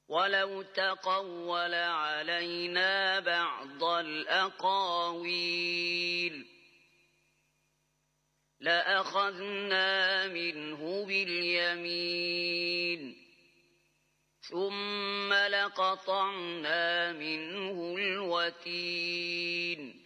ولو تقول علينا بعض الأقاويل لأخذنا منه باليمين ثم لقطعنا منه الوتين